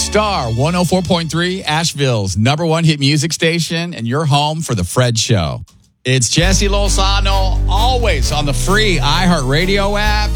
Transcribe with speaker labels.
Speaker 1: Star 104.3, Asheville's number one hit music station, and you're home for The Fred Show. It's Jesse Lozano, always on the free iHeartRadio app.